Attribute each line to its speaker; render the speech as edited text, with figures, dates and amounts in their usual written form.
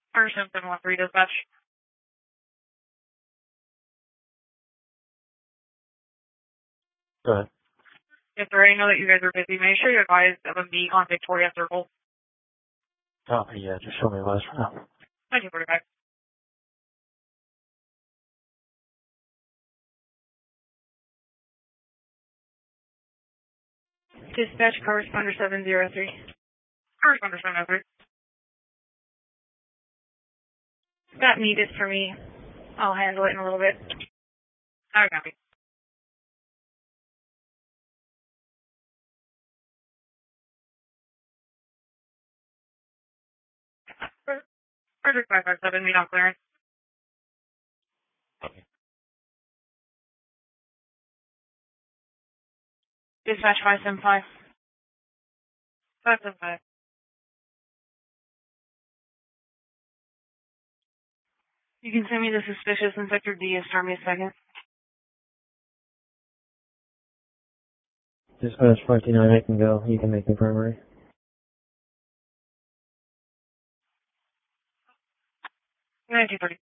Speaker 1: Person 713 dispatch.
Speaker 2: Go ahead.
Speaker 1: Yes, sir. I know that you guys are busy. Make sure you advise of a meet on Victoria Circle.
Speaker 2: Copy, yeah, just show me what's now.
Speaker 1: 1945. Dispatch corresponder 703. Corresponder 703. That meet is for me. I'll handle it in a little bit. I copy. Project 557, meet on clearance.
Speaker 2: Okay.
Speaker 1: Dispatch 575. 575. You can send me the suspicious in Sector D. Start me a second.
Speaker 2: Dispatch 59, I can go. You can make me primary.
Speaker 1: 1930.